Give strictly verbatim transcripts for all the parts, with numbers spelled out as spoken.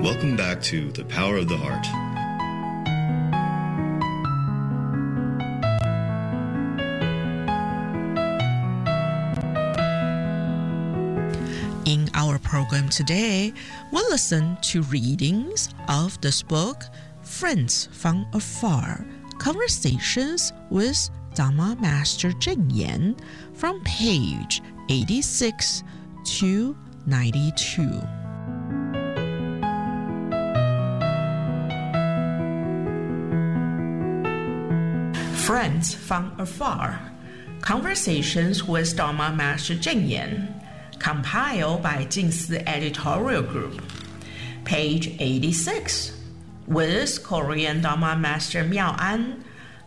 Welcome back to The Power of the Heart. In our program today, we'll listen to readings of this book, Friends from Afar, Conversations with Dharma Master Cheng Yen, from page eighty-six to ninety-two. Friends from Afar, Conversations with Dharma Master Cheng Yen, compiled by Jingsi Editorial Group, page eighty-six, with Korean Dharma Master Miao An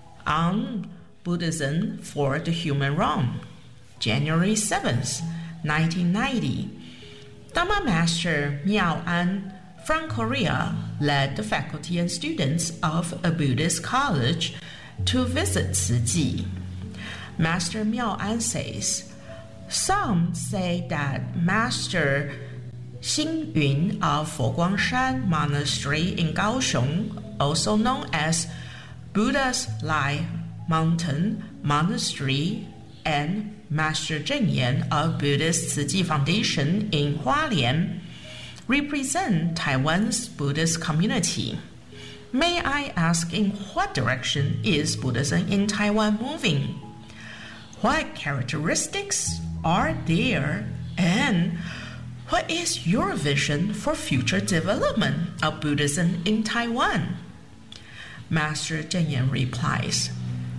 on Buddhism for the Human Realm, January seventh, nineteen ninety. Dharma Master Miao An from Korea led the faculty and students of a Buddhist college to visit Tzu Chi. Master Miao An says, some say that Master Xing Yun of Foguangshan Monastery in Kaohsiung, also known as Buddha's Lie Mountain Monastery, and Master Cheng Yen of Buddhist Tzu Chi Foundation in Hualien represent Taiwan's Buddhist community. May I ask, in what direction is Buddhism in Taiwan moving? What characteristics are there, and what is your vision for future development of Buddhism in Taiwan? Master Cheng Yen replies,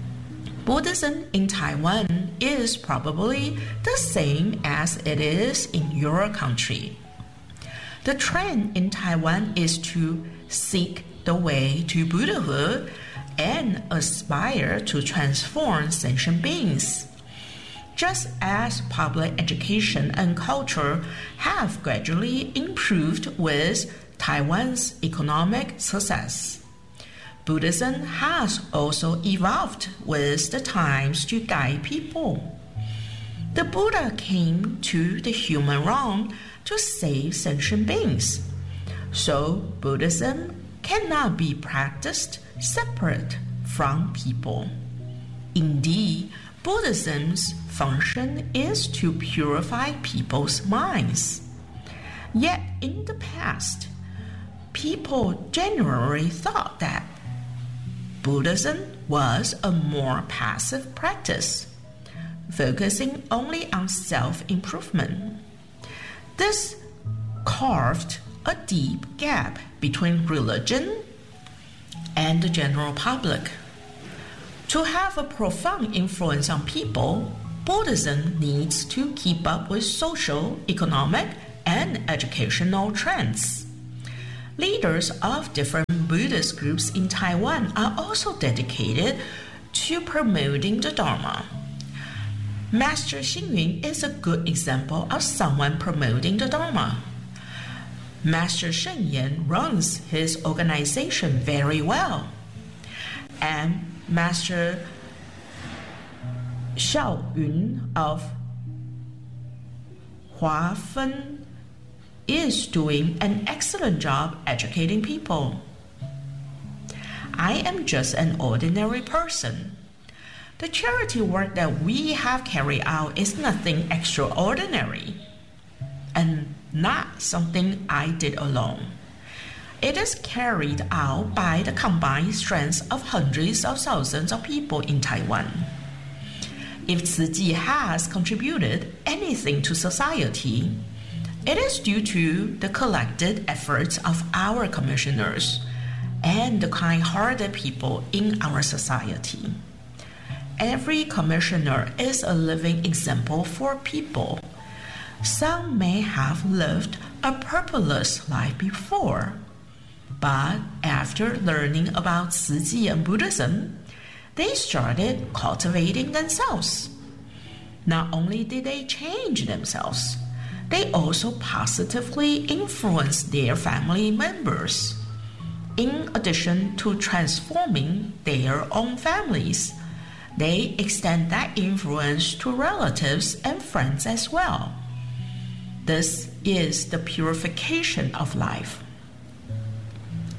Buddhism in Taiwan is probably the same as it is in your country. The trend in Taiwan is to seek the way to Buddhahood and aspire to transform sentient beings. Just as public education and culture have gradually improved with Taiwan's economic success, Buddhism has also evolved with the times to guide people. The Buddha came to the human realm to save sentient beings, so Buddhism cannot be practiced separate from people. Indeed, Buddhism's function is to purify people's minds. Yet in the past, people generally thought that Buddhism was a more passive practice, focusing only on self-improvement. This carved a deep gap between religion and the general public. To have a profound influence on people, Buddhism needs to keep up with social, economic, and educational trends. Leaders of different Buddhist groups in Taiwan are also dedicated to promoting the Dharma. Master Xing Yun is a good example of someone promoting the Dharma. Master Cheng Yen runs his organization very well, and Master Xiao Yun of Hua Fen is doing an excellent job educating people. I am just an ordinary person. The charity work that we have carried out is nothing extraordinary, and not something I did alone. It is carried out by the combined strength of hundreds of thousands of people in Taiwan. If Tzu Chi has contributed anything to society, it is due to the collected efforts of our commissioners and the kind-hearted people in our society. Every commissioner is a living example for people. Some may have lived a purposeless life before, but after learning about Tzu Chi and Buddhism, they started cultivating themselves. Not only did they change themselves, they also positively influenced their family members. In addition to transforming their own families, they extend that influence to relatives and friends as well. This is the purification of life.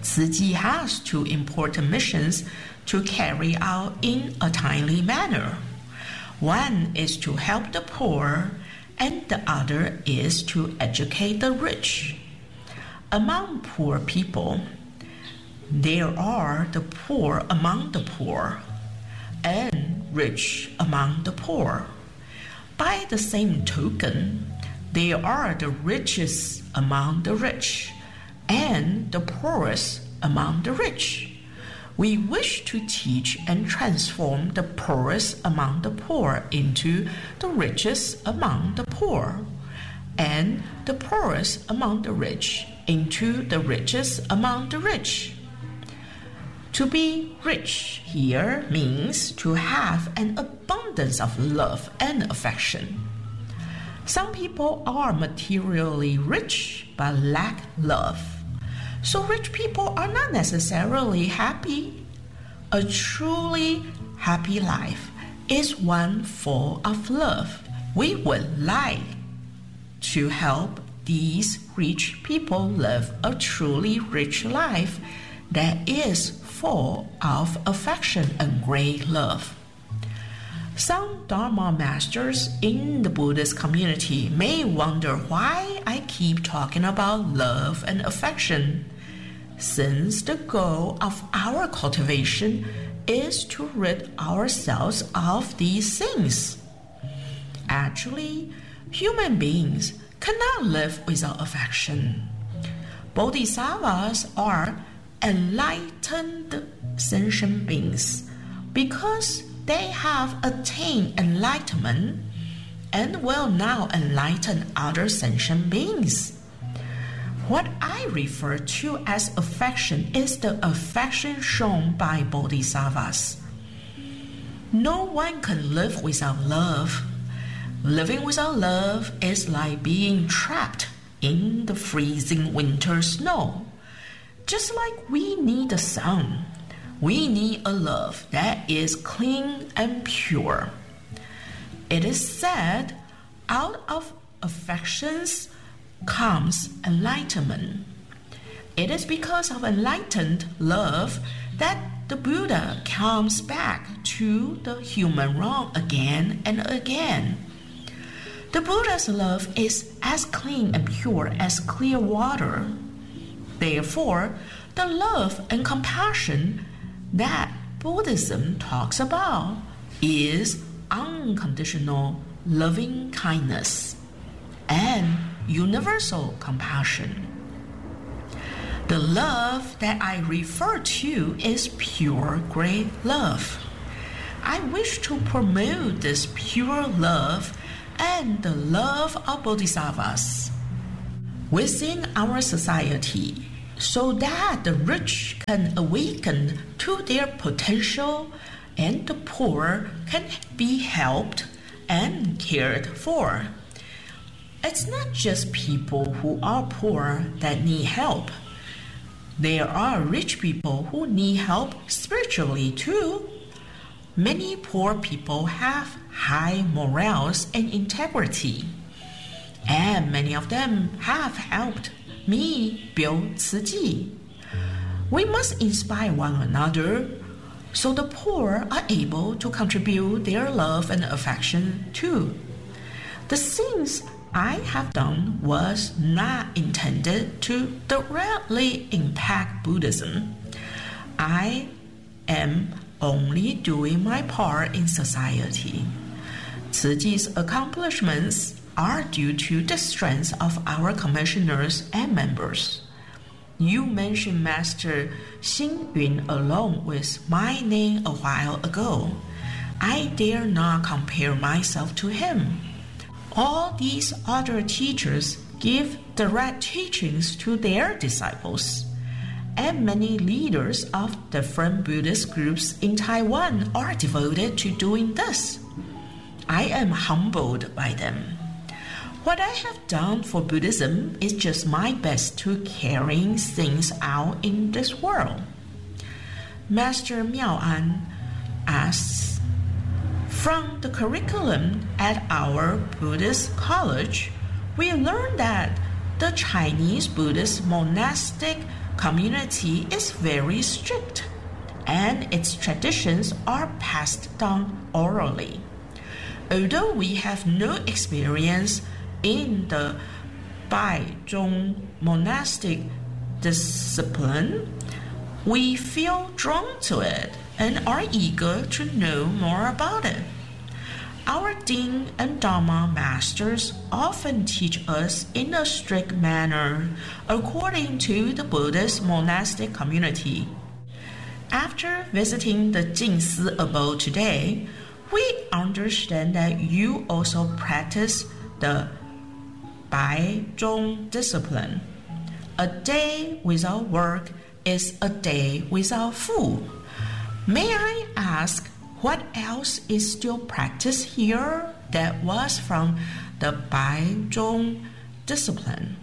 Tzu Chi has two important missions to carry out in a timely manner. One is to help the poor, and the other is to educate the rich. Among poor people, there are the poor among the poor, and rich among the poor. By the same token, there are the richest among the rich, and the poorest among the rich. We wish to teach and transform the poorest among the poor into the richest among the poor, and the poorest among the rich into the richest among the rich. To be rich here means to have an abundance of love and affection. Some people are materially rich but lack love. So rich people are not necessarily happy. A truly happy life is one full of love. We would like to help these rich people live a truly rich life that is full of affection and great love. Some Dharma masters in the Buddhist community may wonder why I keep talking about love and affection, since the goal of our cultivation is to rid ourselves of these things. Actually, human beings cannot live without affection. Bodhisattvas are enlightened sentient beings because they have attained enlightenment and will now enlighten other sentient beings. What I refer to as affection is the affection shown by bodhisattvas. No one can live without love. Living without love is like being trapped in the freezing winter snow. Just like we need the sun, we need a love that is clean and pure. It is said, out of affections comes enlightenment. It is because of enlightened love that the Buddha comes back to the human realm again and again. The Buddha's love is as clean and pure as clear water. Therefore, the love and compassion that Buddhism talks about is unconditional loving kindness and universal compassion. The love that I refer to is pure great love. I wish to promote this pure love and the love of bodhisattvas within our society, so that the rich can awaken to their potential and the poor can be helped and cared for. It's not just people who are poor that need help. There are rich people who need help spiritually too. Many poor people have high morals and integrity, and many of them have helped me build Tzu Chi. We must inspire one another so the poor are able to contribute their love and affection too. The things I have done was not intended to directly impact Buddhism. I am only doing my part in society. Tzu Chi's accomplishments are due to the strength of our commissioners and members. You mentioned Master Xing Yun along with my name a while ago. I dare not compare myself to him. All these other teachers give direct teachings to their disciples, and many leaders of different Buddhist groups in Taiwan are devoted to doing this. I am humbled by them. What I have done for Buddhism is just my best to carrying things out in this world. Master Miao An asks, from the curriculum at our Buddhist college, we learned that the Chinese Buddhist monastic community is very strict, and its traditions are passed down orally. Although we have no experience in the Baizhong monastic discipline, we feel drawn to it and are eager to know more about it. Our Dean and Dharma masters often teach us in a strict manner according to the Buddhist monastic community. After visiting the Jingsi abode today, we understand that you also practice the Baizhong discipline. A day without work is a day without food. May I ask, what else is still practiced here that was from the Baizhong discipline?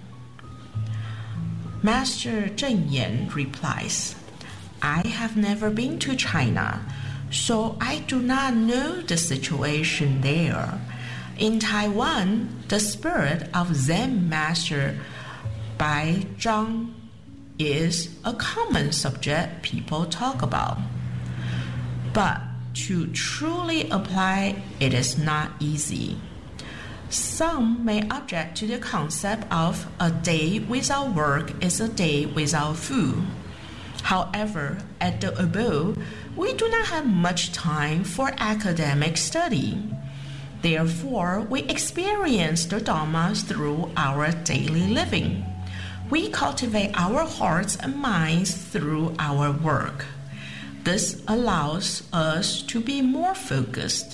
Master Zheng Yan replies, I have never been to China, so I do not know the situation there. In Taiwan, the spirit of Zen Master Baizhang is a common subject people talk about. But to truly apply it is not easy. Some may object to the concept of a day without work is a day without food. However, at the abode, we do not have much time for academic study. Therefore, we experience the Dharma through our daily living. We cultivate our hearts and minds through our work. This allows us to be more focused.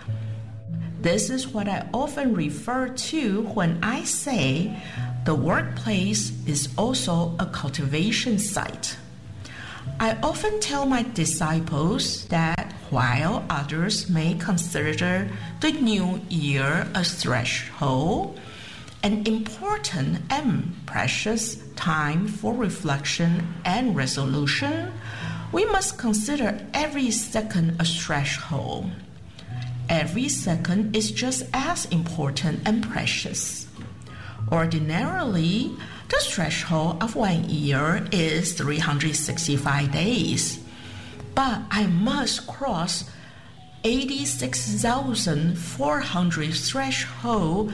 This is what I often refer to when I say the workplace is also a cultivation site. I often tell my disciples that while others may consider the new year a threshold, an important and precious time for reflection and resolution, we must consider every second a threshold. Every second is just as important and precious. Ordinarily, the threshold of one year is three hundred sixty-five days, but I must cross eighty-six thousand four hundred threshold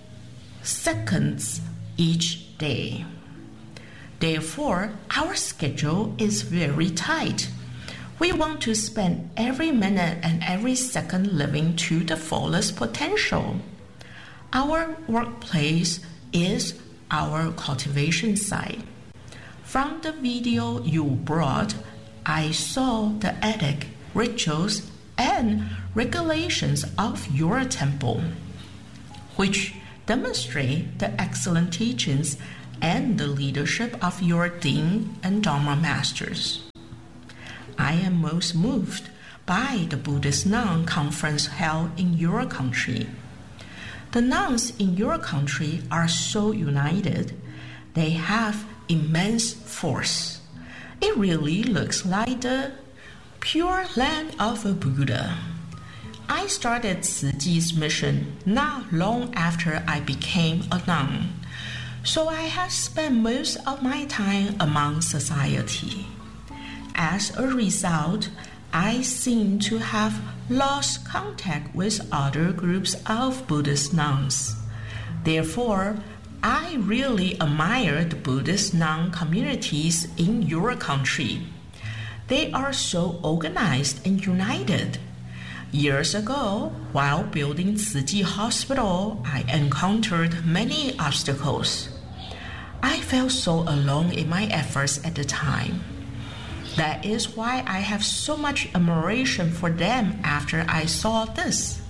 seconds each day. Therefore, our schedule is very tight. We want to spend every minute and every second living to the fullest potential. Our workplace is our cultivation site. From the video you brought, I saw the ethic, rituals, and regulations of your temple, which demonstrate the excellent teachings and the leadership of your Dean and Dharma masters. I am most moved by the Buddhist Nun conference held in your country. The nuns in your country are so united. They have immense force. It really looks like the pure land of a Buddha. I started Tzu Chi's mission not long after I became a nun, so I have spent most of my time among society. As a result, I seem to have lost contact with other groups of Buddhist nuns. Therefore, I really admire the Buddhist nun communities in your country. They are so organized and united. Years ago, while building Tzu Chi Hospital, I encountered many obstacles. I felt so alone in my efforts at the time. That is why I have so much admiration for them after I saw this.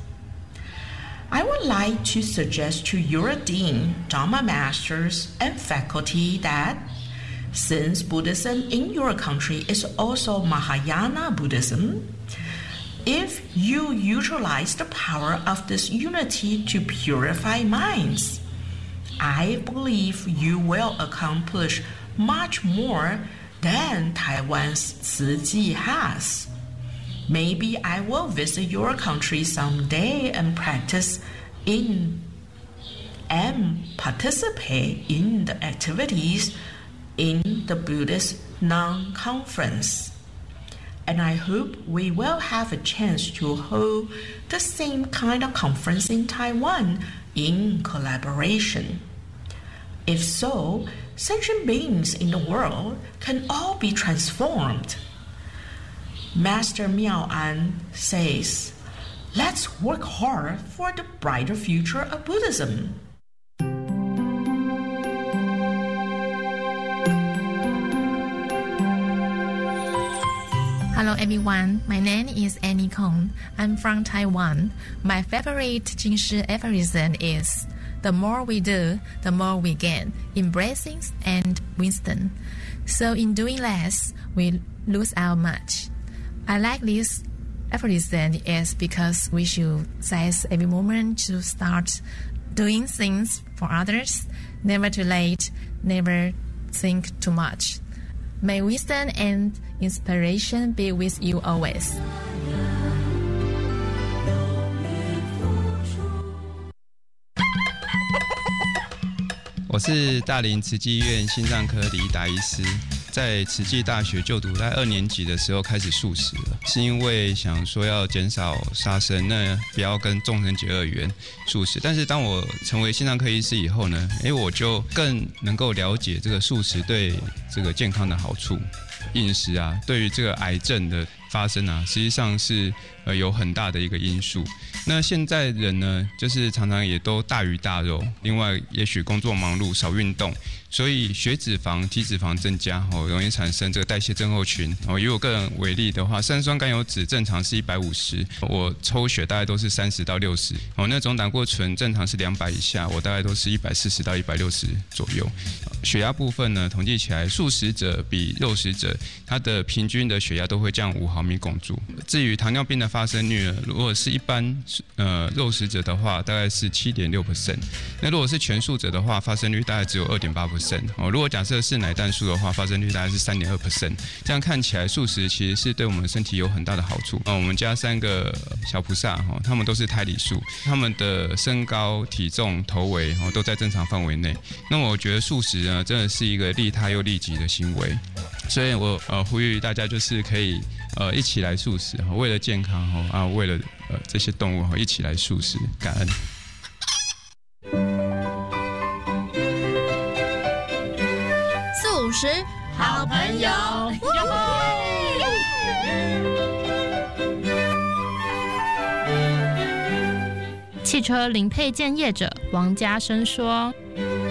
I would like to suggest to your Dean, Dharma masters, and faculty that since Buddhism in your country is also Mahayana Buddhism, if you utilize the power of this unity to purify minds, I believe you will accomplish much more than Taiwan's Tzu Chi has. Maybe I will visit your country someday and practice in and participate in the activities in the Buddhist non-conference. And I hope we will have a chance to hold the same kind of conference in Taiwan in collaboration. If so, sentient beings in the world can all be transformed. Master Miao An says, let's work hard for the brighter future of Buddhism. Hello everyone, my name is Annie Kong. I'm from Taiwan. My favorite Jingshi aphorism is, the more we do, the more we gain in blessings and wisdom. So in doing less, we lose out much. I like this aphorism is because we should seize every moment to start doing things for others, never too late, never think too much. May wisdom and inspiration be with you always. 我是大林慈济医院心脏科李达医师，在慈济大学就读，在二年级的时候开始素食了，是因为想说要减少杀生，那不要跟众生结恶缘，素食。但是当我成为心脏科医师以后呢，哎，我就更能够了解这个素食对这个健康的好处。饮食啊，对于这个癌症的发生啊，实际上是呃有很大的一个因素。那现在人呢，就是常常也都大鱼大肉，另外也许工作忙碌，少运动，所以血脂肪、体脂肪增加，哦，容易产生这个代谢症候群。哦，以我个人为例的话，三酸甘油酯正常是一百五十，我抽血大概都是三十到六十。哦，那总胆固醇正常是两百以下，我大概都是一百四十到一百六十左右。血压部分呢，统计起来，素食者比肉食者，他的平均的血压都会降五毫米汞柱。至于糖尿病的发生率呢，如果是一般呃肉食者的话，大概是 七点六 percent。那如果是全素者的话，发生率大概只有 二点八 percent。哦，如果假设是奶蛋素的话，发生率大概是 三点二 percent。这样看起来，素食其实是对我们身体有很大的好处。哦，我们家三个小菩萨，哦，他们都是胎里素，他们的身高、体重、头围，哦，都在正常范围内。那我觉得素食呢，真的是一个利他又利己的行为。所以我呃呼吁大家就是可以呃一起来素食，为了健康啊，为了呃这些动物一起来素食，感恩。 素食好朋友， 汽车零配件业者王家生说，